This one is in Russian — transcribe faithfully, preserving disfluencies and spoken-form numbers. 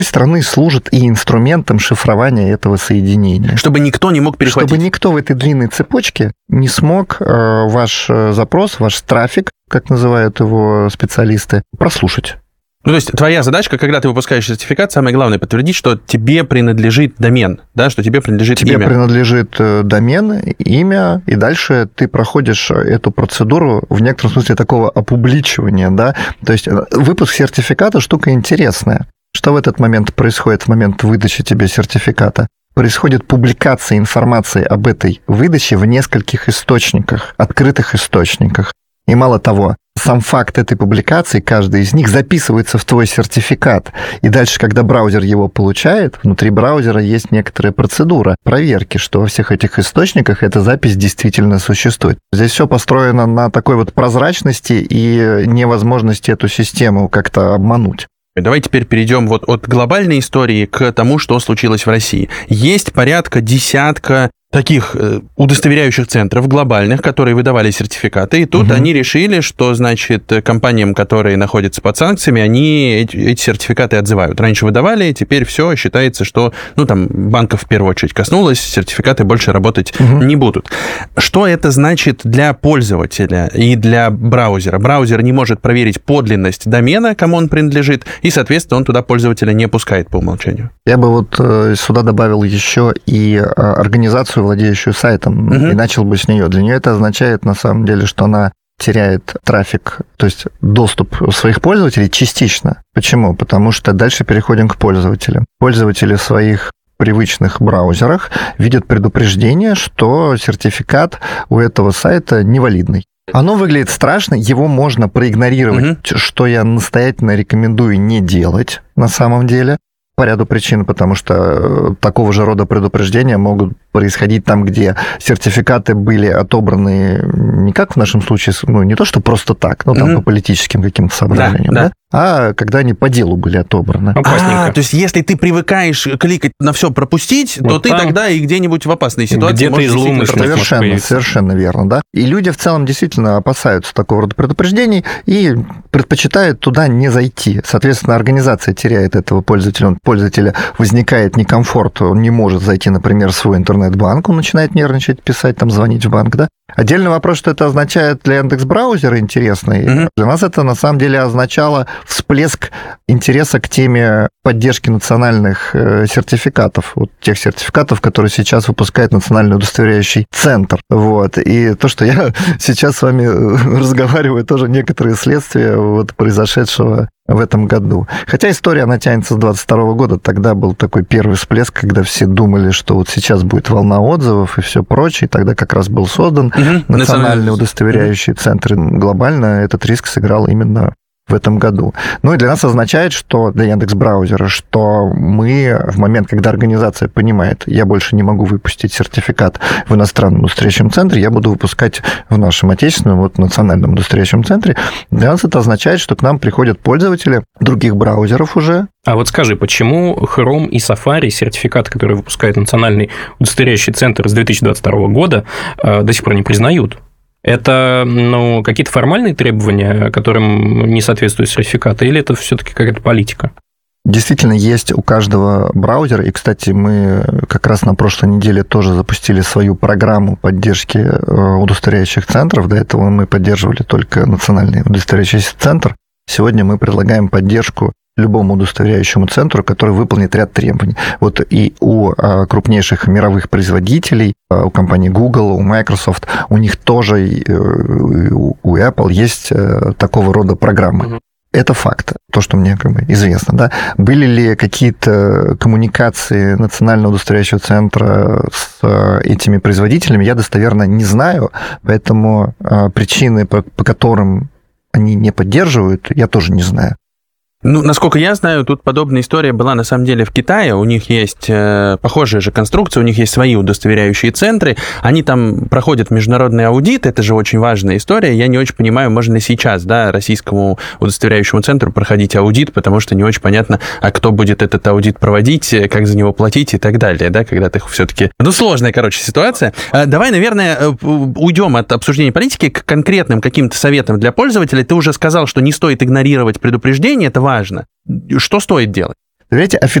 страны служит и инструментом шифрования этого соединения. Чтобы никто не мог перехватить. Чтобы никто в этой длинной цепочке не смог э, ваш запрос, ваш трафик, как называют его специалисты, прослушать. Ну, то есть твоя задачка, когда ты выпускаешь сертификат, самое главное подтвердить, что тебе принадлежит домен, да, что тебе принадлежит тебе имя. Тебе принадлежит домен, имя, и дальше ты проходишь эту процедуру в некотором смысле такого опубличивания, да. То есть выпуск сертификата штука интересная. Что в этот момент происходит, в момент выдачи тебе сертификата? Происходит публикация информации об этой выдаче в нескольких источниках, открытых источниках. И мало того, сам факт этой публикации, каждый из них записывается в твой сертификат. И дальше, когда браузер его получает, внутри браузера есть некоторая процедура проверки, что во всех этих источниках эта запись действительно существует. Здесь все построено на такой вот прозрачности и невозможности эту систему как-то обмануть. Давай теперь перейдем вот от глобальной истории к тому, что случилось в России. Есть порядка десятка таких удостоверяющих центров глобальных, которые выдавали сертификаты, и тут угу. они решили, что, значит, компаниям, которые находятся под санкциями, они эти, эти сертификаты отзывают. Раньше выдавали, теперь все считается, что, ну, там, банков в первую очередь коснулось, сертификаты больше работать угу. не будут. Что это значит для пользователя и для браузера? Браузер не может проверить подлинность домена, кому он принадлежит, и, соответственно, он туда пользователя не пускает по умолчанию. Я бы вот сюда добавил еще и организацию, владеющую сайтом, угу. и начал бы с нее. Для нее это означает, на самом деле, что она теряет трафик, то есть доступ своих пользователей частично. Почему? Потому что дальше переходим к пользователям. Пользователи в своих привычных браузерах видят предупреждение, что сертификат у этого сайта невалидный. Оно выглядит страшно, его можно проигнорировать, угу. что я настоятельно рекомендую не делать на самом деле. По ряду причин, потому что такого же рода предупреждения могут происходить там, где сертификаты были отобраны не как в нашем случае, ну, не то, что просто так, ну, там, mm-hmm. по политическим каким-то соображениям, да, да. да, а когда они по делу были отобраны. А, то есть, если ты привыкаешь кликать на все пропустить, вот то ты тогда и где-нибудь в опасной ситуации можешь излумышленность. Совершенно, совершенно верно, да. И люди в целом действительно опасаются такого рода предупреждений и предпочитают туда не зайти. Соответственно, организация теряет этого пользователя, он пользователя возникает некомфорт, он не может зайти, например, в свой интернет-банк, он начинает нервничать, писать, там, звонить в банк, да. Отдельный вопрос, что это означает для Яндекс.Браузера интересный. Mm-hmm. Для нас это, на самом деле, означало всплеск интереса к теме поддержки национальных сертификатов, вот тех сертификатов, которые сейчас выпускает Национальный удостоверяющий центр. Вот. И то, что я сейчас с вами разговариваю, тоже некоторые следствия вот произошедшего в этом году. Хотя история, она тянется с двадцать второго года. Тогда был такой первый всплеск, когда все думали, что вот сейчас будет волна отзывов и все прочее. Тогда как раз был создан угу. Национальный удостоверяющий угу. центр. Глобально этот риск сыграл именно в этом году. Ну и для нас означает, что для Яндекс.Браузера, что мы в момент, когда организация понимает, я больше не могу выпустить сертификат в иностранном удостоверяющем центре, я буду выпускать в нашем отечественном, вот, национальном удостоверяющем центре, для нас это означает, что к нам приходят пользователи других браузеров уже. А вот скажи, почему Chrome и Safari, сертификаты, которые выпускает Национальный удостоверяющий центр с две тысячи двадцать второго года, до сих пор не признают? Это, ну, какие-то формальные требования, которым не соответствуют сертификаты, или это все-таки какая-то политика? Действительно, есть у каждого браузера, и, кстати, мы как раз на прошлой неделе тоже запустили свою программу поддержки удостоверяющих центров. До этого мы поддерживали только Национальный удостоверяющий центр. Сегодня мы предлагаем поддержку любому удостоверяющему центру, который выполнит ряд требований. Вот и у крупнейших мировых производителей, у компании Google, у Microsoft, у них тоже, у Apple есть такого рода программы. Mm-hmm. Это факт, то, что мне как бы известно. Да? Были ли какие-то коммуникации Национального удостоверяющего центра с этими производителями, я достоверно не знаю, поэтому причины, по, по которым они не поддерживают, я тоже не знаю. Ну, насколько я знаю, тут подобная история была на самом деле в Китае. У них есть э, похожая же конструкция, у них есть свои удостоверяющие центры. Они там проходят международный аудит, это же очень важная история. Я не очень понимаю, можно ли сейчас, да, российскому удостоверяющему центру проходить аудит, потому что не очень понятно, а кто будет этот аудит проводить, как за него платить и так далее, да, когда ты все-таки... Ну, сложная, короче, ситуация. Давай, наверное, уйдем от обсуждения политики к конкретным каким-то советам для пользователей. Ты уже сказал, что не стоит игнорировать предупреждения, это важно. Что стоит делать? доверяйте